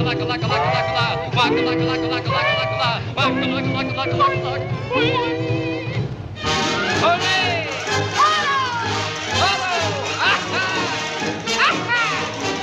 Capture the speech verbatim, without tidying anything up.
like a like a like a like a like a like a like a like a like a like a like a like a like a like a like a like a